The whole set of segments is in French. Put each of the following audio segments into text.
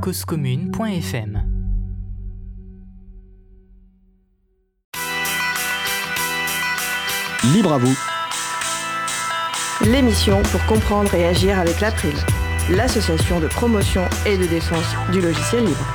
causecommune.fm. Libre à vous. L'émission pour comprendre et agir avec l'April, l'association de promotion et de défense du logiciel libre.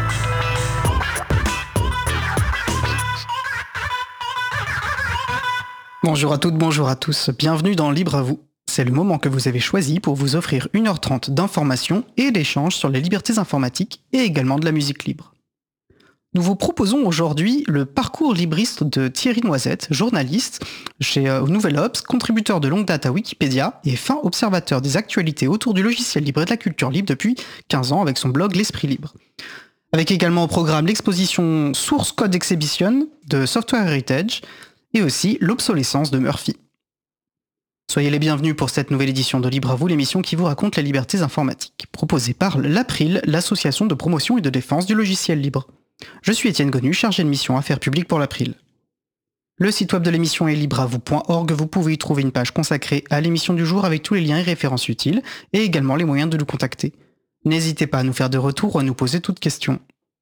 Bonjour à toutes, bonjour à tous, bienvenue dans Libre à vous. C'est le moment que vous avez choisi pour vous offrir 1h30 d'informations et d'échanges sur les libertés informatiques et également de la musique libre. Nous vous proposons aujourd'hui le parcours libriste de Thierry Noisette, journaliste chez Nouvel Obs, contributeur de longue date à Wikipédia et fin observateur des actualités autour du logiciel libre et de la culture libre depuis 15 ans avec son blog L'Esprit Libre. Avec également au programme l'exposition Source Code Exhibition de Software Heritage et aussi l'obsolescence de Murphy. Soyez les bienvenus pour cette nouvelle édition de Libre à vous, l'émission qui vous raconte les libertés informatiques, proposée par l'April, l'association de promotion et de défense du logiciel libre. Je suis Étienne Gonu, chargé de mission Affaires publiques pour l'April. Le site web de l'émission est libreavou.org, vous pouvez y trouver une page consacrée à l'émission du jour avec tous les liens et références utiles, et également les moyens de nous contacter. N'hésitez pas à nous faire des retours ou à nous poser toutes questions.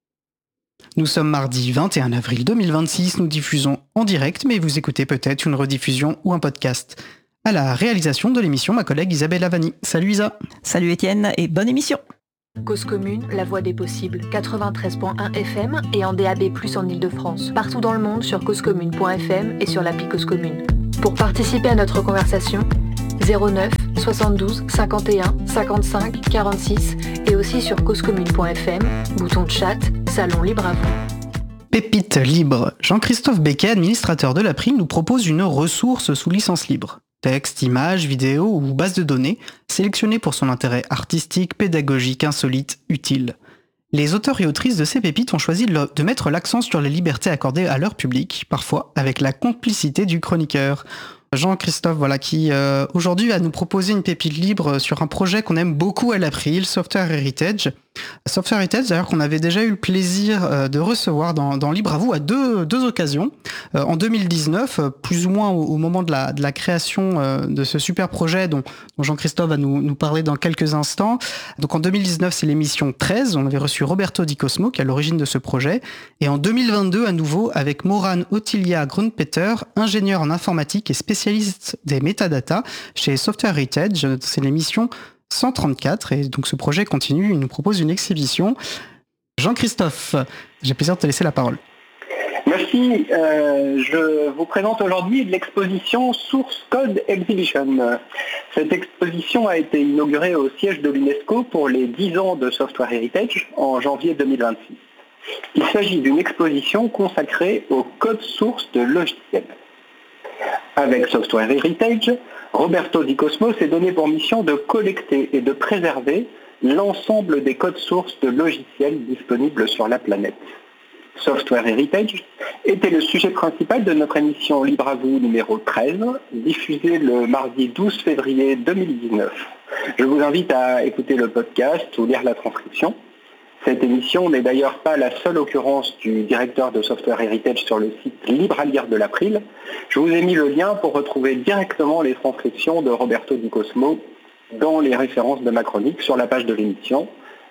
Nous sommes mardi 21 avril 2026, nous diffusons en direct, mais vous écoutez peut-être une rediffusion ou un podcast. À la réalisation de l'émission, ma collègue Isabelle Avani. Salut Isa. Salut Étienne et bonne émission. Cause commune, la voix des possibles, 93.1 FM et en DAB+, en Ile-de-France. Partout dans le monde sur causecommune.fm et sur l'appli Cause Commune. Pour participer à notre conversation, 09 72 51 55 46 et aussi sur causecommune.fm, bouton de chat, salon libre à vous. Pépite libre. Jean-Christophe Becquet, administrateur de l'April, nous propose une ressource sous licence libre. Texte, images, vidéos ou bases de données, sélectionnées pour son intérêt artistique, pédagogique, insolite, utile. Les auteurs et autrices de ces pépites ont choisi de mettre l'accent sur les libertés accordées à leur public, parfois avec la complicité du chroniqueur. Jean-Christophe, qui aujourd'hui va nous proposer une pépite libre sur un projet qu'on aime beaucoup à l'April, Software Heritage. Software Heritage, d'ailleurs, qu'on avait déjà eu le plaisir de recevoir dans Libre à vous à deux occasions. En 2019, plus ou moins au moment de la création de ce super projet dont Jean-Christophe va nous parler dans quelques instants. Donc en 2019, c'est l'émission 13. On avait reçu Roberto Di Cosmo, qui est à l'origine de ce projet. Et en 2022, à nouveau, avec Moran Ottilia Grunpeter, ingénieur en informatique et spécialiste des métadatas chez Software Heritage. C'est l'émission 134 et donc ce projet continue, il nous propose une exhibition. Jean-Christophe, j'ai plaisir de te laisser la parole. Merci, je vous présente aujourd'hui l'exposition Source Code Exhibition. Cette exposition a été inaugurée au siège de l'UNESCO pour les 10 ans de Software Heritage en janvier 2026. Il s'agit d'une exposition consacrée au code source de logiciels. Avec Software Heritage, Roberto Di Cosmo s'est donné pour mission de collecter et de préserver l'ensemble des codes sources de logiciels disponibles sur la planète. Software Heritage était le sujet principal de notre émission Libre à vous numéro 13, diffusée le mardi 12 février 2019. Je vous invite à écouter le podcast ou lire la transcription. Cette émission n'est d'ailleurs pas la seule occurrence du directeur de Software Heritage sur le site Libre à lire de l'April. Je vous ai mis le lien pour retrouver directement les transcriptions de Roberto Di Cosmo dans les références de ma chronique sur la page de l'émission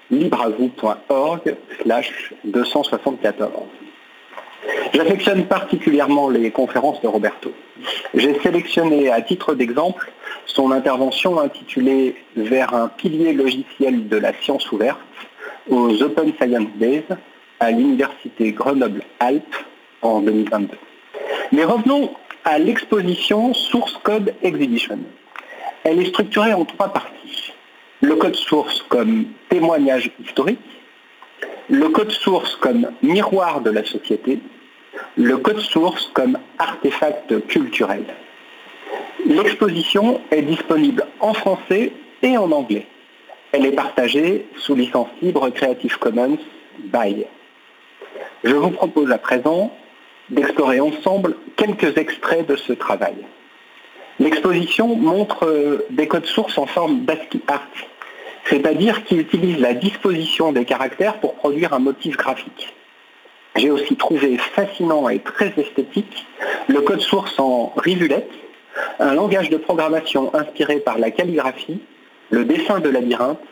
libreavou.org/274. J'affectionne particulièrement les conférences de Roberto. J'ai sélectionné à titre d'exemple son intervention intitulée « Vers un pilier logiciel de la science ouverte » aux Open Science Days à l'Université Grenoble-Alpes en 2022. Mais revenons à l'exposition Source Code Exhibition. Elle est structurée en 3 parties. Le code source comme témoignage historique, le code source comme miroir de la société, le code source comme artefact culturel. L'exposition est disponible en français et en anglais. Elle est partagée sous licence libre Creative Commons by. Je vous propose à présent d'explorer ensemble quelques extraits de ce travail. L'exposition montre des codes sources en forme d'ASCII art, c'est-à-dire qui utilisent la disposition des caractères pour produire un motif graphique. J'ai aussi trouvé fascinant et très esthétique le code source en rivulette, un langage de programmation inspiré par la calligraphie, le dessin de labyrinthe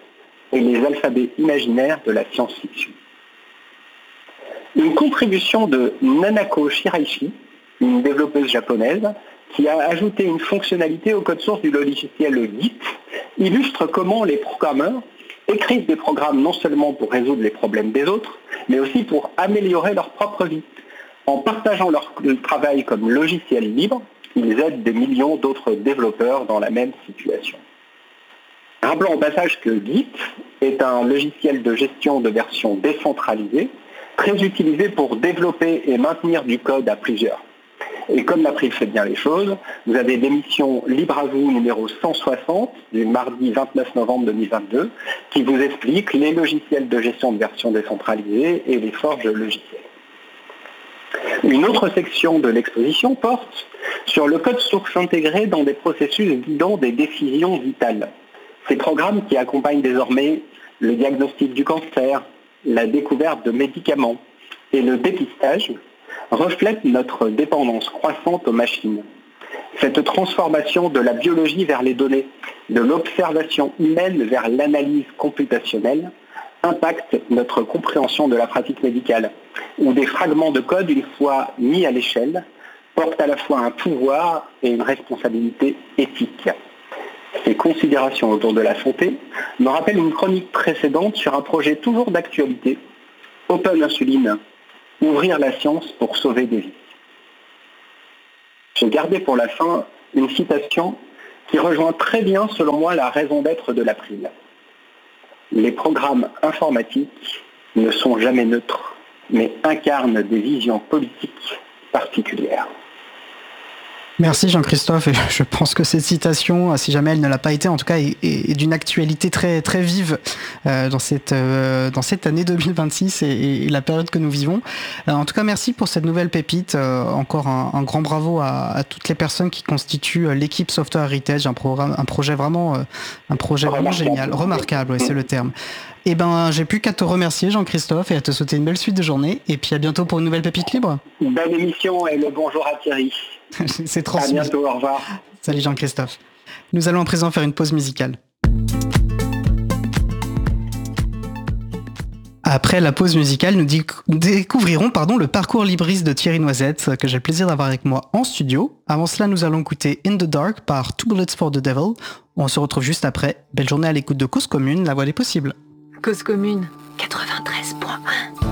et les alphabets imaginaires de la science-fiction. Une contribution de Nanako Shiraishi, une développeuse japonaise, qui a ajouté une fonctionnalité au code source du logiciel Git, illustre comment les programmeurs écrivent des programmes non seulement pour résoudre les problèmes des autres, mais aussi pour améliorer leur propre vie. En partageant leur travail comme logiciel libre, ils aident des millions d'autres développeurs dans la même situation. Rappelons au passage que Git est un logiciel de gestion de version décentralisée, très utilisé pour développer et maintenir du code à plusieurs. Et comme l'April fait bien les choses, vous avez l'émission Libre à vous numéro 160 du mardi 29 novembre 2022 qui vous explique les logiciels de gestion de version décentralisée et les forges logicielles. Une autre section de l'exposition porte sur le code source intégré dans des processus guidant des décisions vitales. Ces programmes qui accompagnent désormais le diagnostic du cancer, la découverte de médicaments et le dépistage reflète notre dépendance croissante aux machines. Cette transformation de la biologie vers les données, de l'observation humaine vers l'analyse computationnelle, impacte notre compréhension de la pratique médicale, où des fragments de code, une fois mis à l'échelle, portent à la fois un pouvoir et une responsabilité éthique. Ces considérations autour de la santé me rappellent une chronique précédente sur un projet toujours d'actualité, Open Insuline, ouvrir la science pour sauver des vies. J'ai gardé pour la fin une citation qui rejoint très bien, selon moi, la raison d'être de l'April. Les programmes informatiques ne sont jamais neutres, mais incarnent des visions politiques particulières. Merci Jean-Christophe, et je pense que cette citation, si jamais elle ne l'a pas été, en tout cas est d'une actualité très, très vive dans cette année 2026 et la période que nous vivons. En tout cas, merci pour cette nouvelle pépite. Encore un grand bravo à toutes les personnes qui constituent l'équipe Software Heritage, un projet vraiment génial, remarquable, ouais, c'est le terme. Et j'ai plus qu'à te remercier Jean-Christophe et à te souhaiter une belle suite de journée, et puis à bientôt pour une nouvelle pépite libre. Belle émission et le bonjour à Thierry. C'est transmis. À bientôt, au revoir. Salut Jean-Christophe. Nous allons à présent faire une pause musicale. Après la pause musicale, nous découvrirons le parcours libriste de Thierry Noisette, que j'ai le plaisir d'avoir avec moi en studio. Avant cela, nous allons écouter In the Dark par Two Bullets for the Devil. On se retrouve juste après. Belle journée à l'écoute de Cause Commune, la voix des possibles. Cause Commune 93.1